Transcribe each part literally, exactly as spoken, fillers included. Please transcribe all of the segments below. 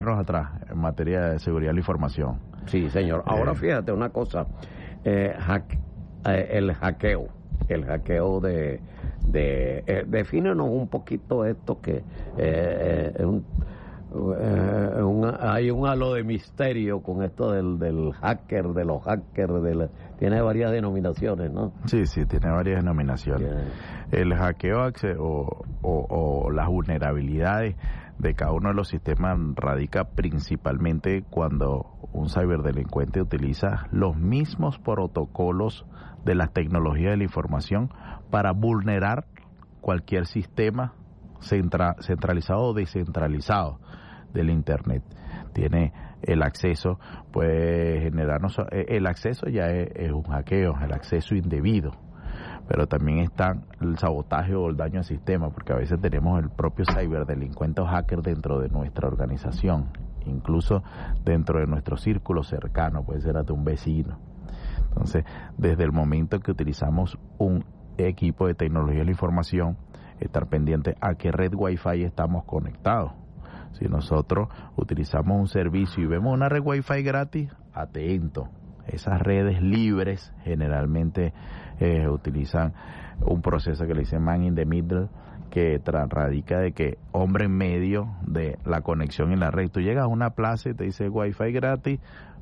atrás en materia de seguridad de la información. Sí, señor. Ahora Eh, fíjate una cosa, eh, hack- eh, el hackeo, el hackeo de, de eh, defínenos un poquito esto que eh, eh, es un, eh, un- hay un halo de misterio con esto del, del hacker, de los hackers, de la- tiene varias denominaciones, ¿no? Sí, sí, tiene varias denominaciones. Yeah. El hackeo acce- o, o, o las vulnerabilidades de cada uno de los sistemas radica principalmente cuando un ciberdelincuente utiliza los mismos protocolos de las tecnologías de la información para vulnerar cualquier sistema centra- centralizado o descentralizado del Internet. Tiene el acceso, puede generarnos, eh, el acceso ya es, es un hackeo, el acceso indebido, pero también está el sabotaje o el daño al sistema, porque a veces tenemos el propio ciberdelincuente o hacker dentro de nuestra organización, incluso dentro de nuestro círculo cercano, puede ser hasta un vecino. Entonces, desde el momento que utilizamos un equipo de tecnología de la información, estar pendiente a qué red Wi-Fi estamos conectados. Si nosotros utilizamos un servicio y vemos una red Wi-Fi gratis, atento. Esas redes libres generalmente eh, utilizan un proceso que le dicen man in the middle, que tra- radica de que hombre en medio de la conexión en la red. Tú llegas a una plaza y te dice Wi-Fi gratis,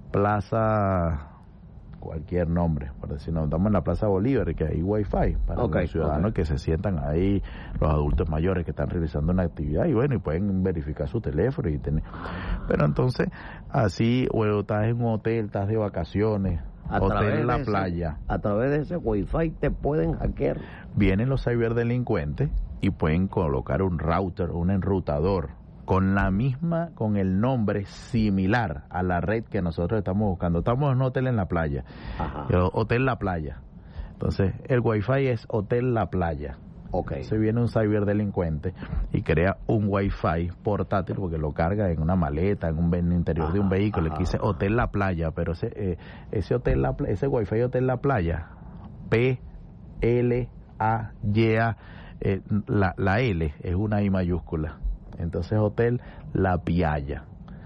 plaza cualquier nombre, por decir, nos estamos en la Plaza Bolívar, que hay Wi-Fi para Okay, los ciudadanos okay. que se sientan ahí, los adultos mayores que están realizando una actividad y bueno, y pueden verificar su teléfono y tener. Pero entonces, así, o estás en un hotel, estás de vacaciones, A hotel través en la de ese- playa, a través de ese Wi-Fi te pueden hackear. vienen los ciberdelincuentes y pueden colocar un router, un enrutador con la misma, con el nombre similar a la red que nosotros estamos buscando. Estamos en un hotel en la playa, Ajá. el Hotel La Playa. Entonces, el Wi-Fi es Hotel La Playa. Ok. Se viene un ciberdelincuente y crea un Wi-Fi portátil porque lo carga en una maleta, en un en el interior Ajá, de un vehículo, ajá, que dice ajá. Hotel La Playa, pero ese eh, ese hotel la, Pla- ese Wi-Fi Hotel La Playa, P L A Y A, eh, la, la L es una I mayúscula. Entonces Hotel La Playa.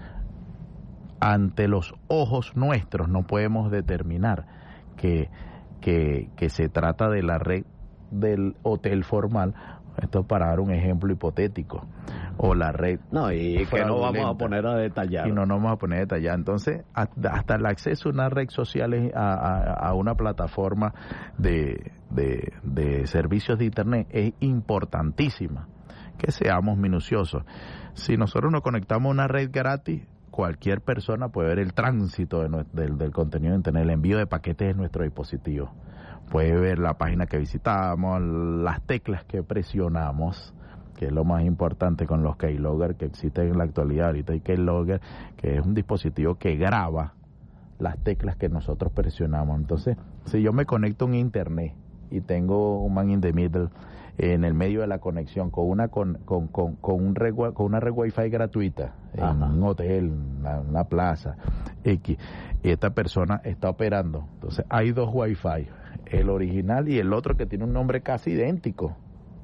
Ante los ojos nuestros no podemos determinar que, que, que se trata de la red del hotel formal. Esto es para dar un ejemplo hipotético. O la red No, y que no vamos a fraudulenta. poner a detallar. Y no nos vamos a poner a detallar. Entonces, hasta, hasta el acceso a una red social, es- a, a, a una plataforma de, de, de servicios de Internet es importantísima. Que seamos minuciosos. Si nosotros nos conectamos a una red gratis, cualquier persona puede ver el tránsito de nue- del, del contenido de Internet, el envío de paquetes de nuestro dispositivo. Puede ver la página que visitamos, las teclas que presionamos, que es lo más importante con los keylogger que existen en la actualidad. Ahorita hay keylogger, que es un dispositivo que graba las teclas que nosotros presionamos. Entonces, si yo me conecto a un Internet y tengo un man in the middle en el medio de la conexión con una con con con, con un red, wi- con una red Wi-Fi gratuita en Ajá. un hotel, una, una plaza X, y esta persona está operando. Entonces, hay dos Wi-Fi, el original y el otro que tiene un nombre casi idéntico,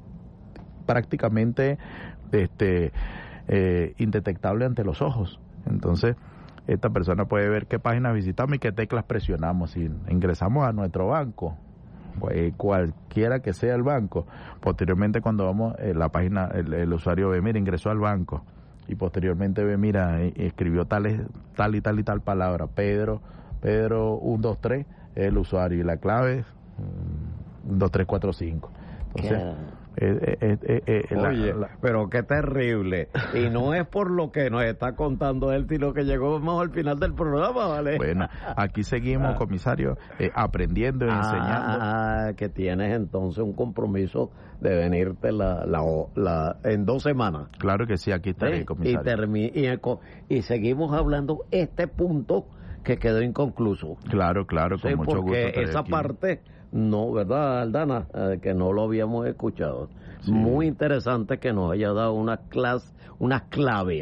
prácticamente este eh, indetectable ante los ojos. Entonces, esta persona puede ver qué páginas visitamos y qué teclas presionamos. Si ingresamos a nuestro banco, pues, cualquiera que sea el banco, posteriormente cuando vamos, eh, la página, el, el usuario ve, mira, ingresó al banco, y posteriormente ve, mira, eh, escribió tales, tal y tal y tal palabra, Pedro, Pedro uno dos tres, es el usuario, y la clave es mm, dos tres cuatro cinco. Entonces, ¿Qué? eh, eh, eh, eh, la- Oye, la- pero qué terrible. Y no es por lo que nos está contando él, sino que llegamos al final del programa, ¿vale? bueno, aquí seguimos, Ah. comisario, eh, aprendiendo, enseñando. Ah, que tienes entonces un compromiso de venirte la, la, la, en dos semanas. Claro que sí, aquí estaré, ¿Sí? Y, comisario. termi- y, el co- y seguimos hablando este punto que quedó inconcluso. Claro, claro, con Sí, mucho gusto. porque estaré esa aquí. parte, no, ¿verdad, Aldana? Eh, que no lo habíamos escuchado. Sí. Muy interesante que nos haya dado una clase, unas claves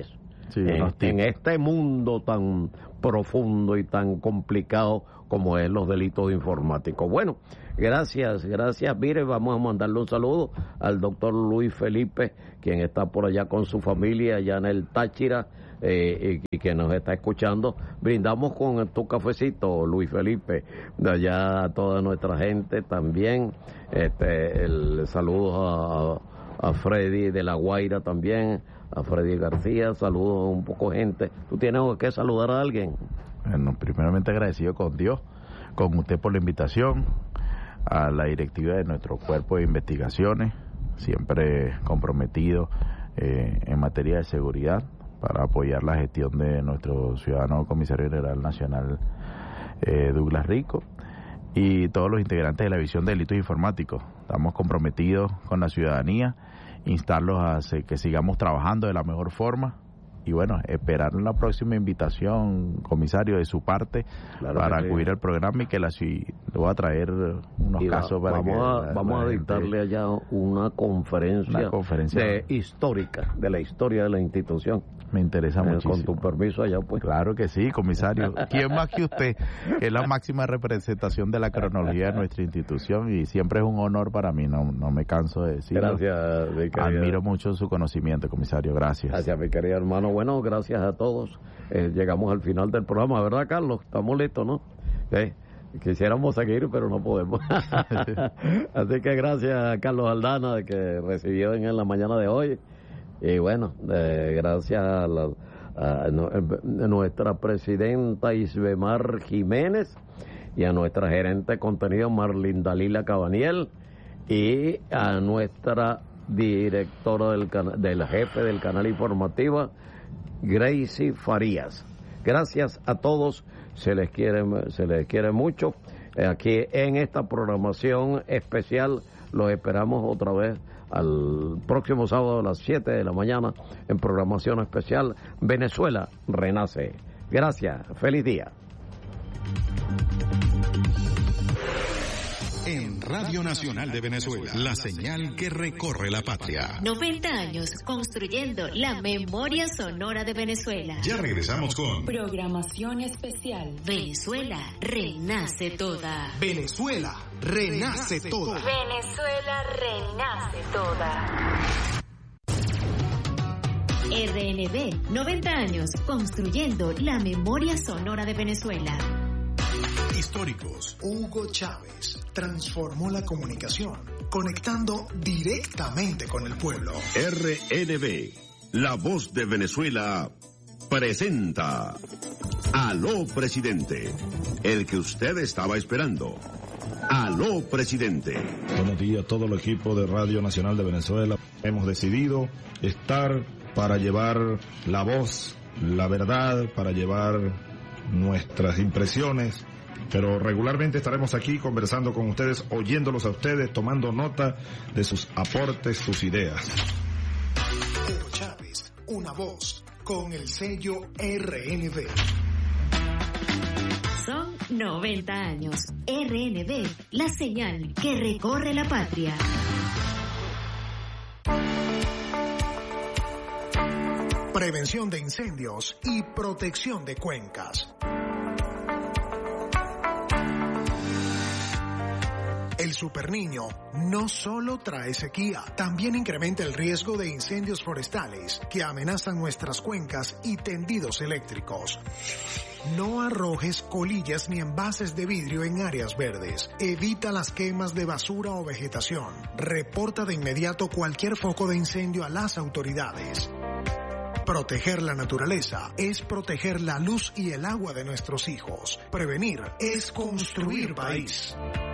sí, en, en este mundo tan profundo y tan complicado como es los delitos informáticos. Bueno, gracias, gracias. Mire, vamos a mandarle un saludo al doctor Luis Felipe, quien está por allá con su familia, allá en el Táchira, eh, y, y que nos está escuchando. Brindamos con tu cafecito, Luis Felipe, de allá a toda nuestra gente también. Este, el saludo a, a Freddy de La Guaira también, a Freddy García, saludos a un poco gente. ¿Tú tienes que saludar a alguien? Bueno, primeramente agradecido con Dios, con usted por la invitación, a la directiva de nuestro cuerpo de investigaciones, siempre comprometido eh, en materia de seguridad para apoyar la gestión de nuestro ciudadano comisario general nacional eh, Douglas Rico, y todos los integrantes de la División de Delitos Informáticos. Estamos comprometidos con la ciudadanía, instarlos a que sigamos trabajando de la mejor forma. Y bueno, esperar la próxima invitación, comisario, de su parte, claro, para acudir sí. al programa, y que la le voy a traer unos y casos va, para vamos que a, la, vamos la a dictarle allá una conferencia, una conferencia de histórica, de la historia de la institución. Me interesa eh, muchísimo. Con tu permiso allá, pues. Claro que sí, comisario. ¿Quién más que usted? Que es la máxima representación de la cronología de nuestra institución, y siempre es un honor para mí, no, no me canso de decirlo. Gracias, mi querido. Admiro mucho su conocimiento, comisario, gracias. Gracias, mi querido hermano. Bueno, gracias a todos. Eh, llegamos al final del programa, ¿verdad, Carlos? Estamos listos, ¿no? Eh, quisiéramos seguir, pero no podemos. Así que gracias a Carlos Aldana, que recibió en la mañana de hoy. Y bueno, eh, gracias a, la, a, no, a nuestra presidenta Isbemar Jiménez, y a nuestra gerente de contenido Marlin Dalila Cabaniel, y a nuestra directora del, del jefe del canal informativo, Gracie Farías. Gracias a todos, se les quiere, se les quiere mucho. Aquí en esta programación especial los esperamos otra vez al próximo sábado a las siete de la mañana en programación especial Venezuela Renace. Gracias, feliz día. En Radio Nacional de Venezuela, la señal que recorre la patria. noventa años construyendo la memoria sonora de Venezuela. Ya regresamos con programación especial. Venezuela renace toda. Venezuela renace toda. Venezuela renace toda. R N V, noventa años construyendo la memoria sonora de Venezuela. Históricos. Hugo Chávez transformó la comunicación, conectando directamente con el pueblo. R N V, la voz de Venezuela, presenta Aló Presidente, el que usted estaba esperando. Aló Presidente. Buenos días a todo el equipo de Radio Nacional de Venezuela. Hemos decidido estar para llevar la voz, la verdad, para llevar nuestras impresiones, pero regularmente estaremos aquí conversando con ustedes, oyéndolos a ustedes, tomando nota de sus aportes, sus ideas. Hugo Chávez, una voz con el sello R N V. Son noventa años. R N V, la señal que recorre la patria. Prevención de incendios y protección de cuencas. El superniño no solo trae sequía, también incrementa el riesgo de incendios forestales que amenazan nuestras cuencas y tendidos eléctricos. No arrojes colillas ni envases de vidrio en áreas verdes. Evita las quemas de basura o vegetación. Reporta de inmediato cualquier foco de incendio a las autoridades. Proteger la naturaleza es proteger la luz y el agua de nuestros hijos. Prevenir es construir país.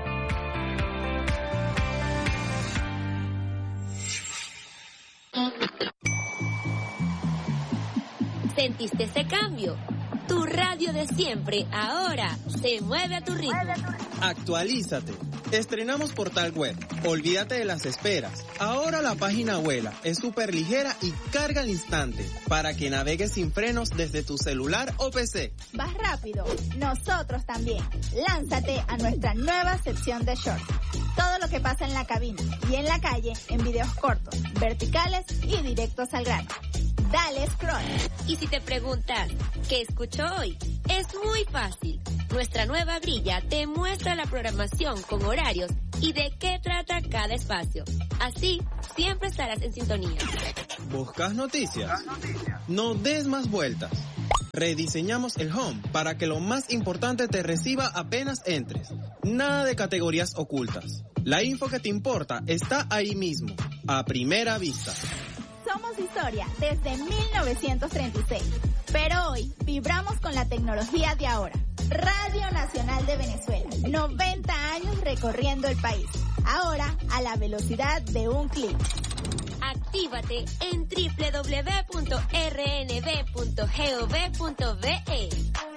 ¿Sentiste ese cambio? Tu radio de siempre ahora se mueve a tu ritmo. Actualízate. Estrenamos portal web. Olvídate de las esperas. Ahora la página vuela, es súper ligera y carga al instante para que navegues sin frenos desde tu celular o P C. Vas rápido. Nosotros también. Lánzate a nuestra nueva sección de shorts. Todo lo que pasa en la cabina y en la calle en videos cortos, verticales y directos al grano. dale scroll. Y si te preguntas, ¿qué escucho hoy? Es muy fácil. Nuestra nueva grilla te muestra la programación con horarios y de qué trata cada espacio. Así, siempre estarás en sintonía. ¿Buscas noticias? No des más vueltas. Rediseñamos el home para que lo más importante te reciba apenas entres. Nada de categorías ocultas. La info que te importa está ahí mismo, a primera vista. Somos historia desde mil novecientos treinta y seis, pero hoy vibramos con la tecnología de ahora. Radio Nacional de Venezuela, noventa años recorriendo el país. Ahora a la velocidad de un clic. Actívate en doble u doble u doble u punto erre ene ve punto gov punto be.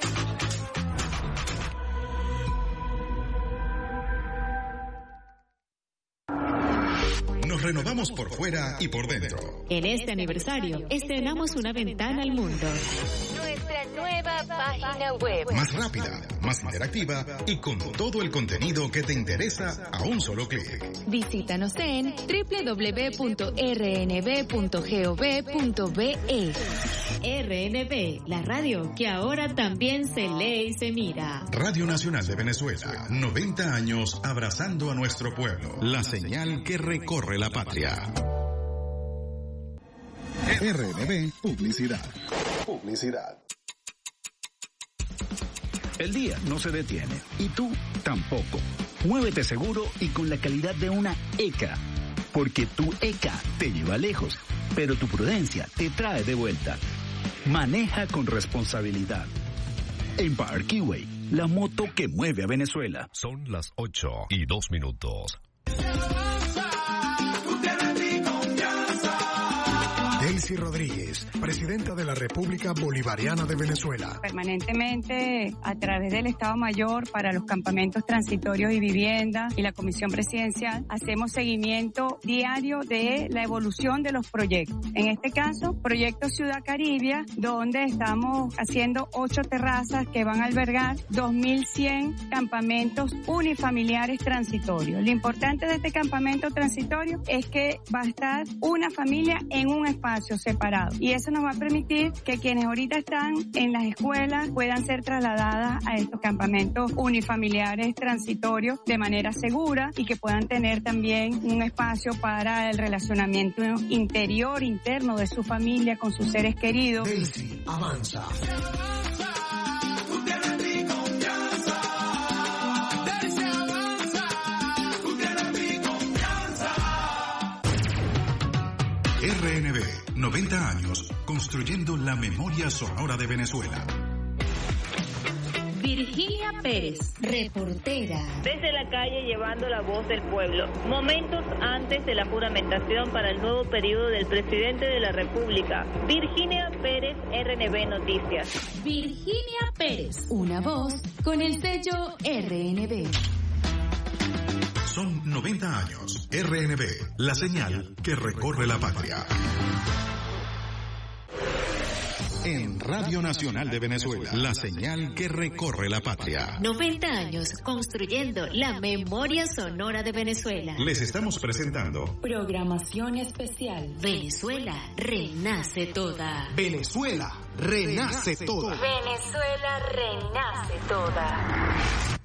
Nos renovamos por fuera y por dentro. En este aniversario, estrenamos una ventana al mundo. Nuestra nueva página web. Más rápida, más interactiva y con todo el contenido que te interesa a un solo clic. Visítanos en doble u doble u doble u punto erre ene ve punto gov punto be. R N B, la radio que ahora también se lee y se mira. Radio Nacional de Venezuela, noventa años abrazando a nuestro pueblo. La señal que recorre la patria. R N B Publicidad. Publicidad. El día no se detiene y tú tampoco. Muévete seguro y con la calidad de una E C A. Porque tu E C A te lleva lejos, pero tu prudencia te trae de vuelta. Maneja con responsabilidad. Empire Keyway, la moto que mueve a Venezuela. Son las ocho y dos minutos. Daisy Rodríguez, presidenta de la República Bolivariana de Venezuela. Permanentemente, a través del Estado Mayor para los campamentos transitorios y vivienda y la Comisión Presidencial, hacemos seguimiento diario de la evolución de los proyectos. En este caso, Proyecto Ciudad Caribia, donde estamos haciendo ocho terrazas que van a albergar dos mil cien campamentos unifamiliares transitorios. Lo importante de este campamento transitorio es que va a estar una familia en un espacio separado y eso nos va a permitir que quienes ahorita están en las escuelas puedan ser trasladadas a estos campamentos unifamiliares transitorios de manera segura y que puedan tener también un espacio para el relacionamiento interior, interno de su familia con sus seres queridos. Daisy avanza. R N B, noventa años, construyendo la memoria sonora de Venezuela. Virginia Pérez, reportera. Desde la calle llevando la voz del pueblo. Momentos antes de la juramentación para el nuevo periodo del presidente de la República. Virginia Pérez, R N B Noticias. Virginia Pérez, una voz con el sello R N B. Son noventa años. R N B, la señal que recorre la patria. En Radio Nacional de Venezuela, la señal que recorre la patria. noventa años construyendo la memoria sonora de Venezuela. Les estamos presentando programación especial. Venezuela renace toda. Venezuela renace toda. Venezuela renace toda.